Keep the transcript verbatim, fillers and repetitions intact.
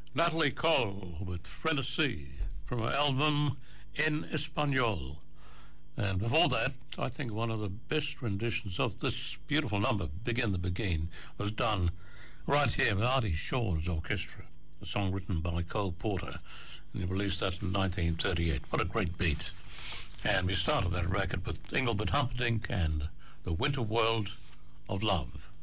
Natalie Cole with Frenesí from her album En Español. And before that, I think one of the best renditions of this beautiful number, Begin the Begin, was done right here with Artie Shaw's orchestra, a song written by Cole Porter, and he released that in nineteen thirty-eight. What a great beat. And we started that record with Engelbert Humperdinck and The Winter World of Love.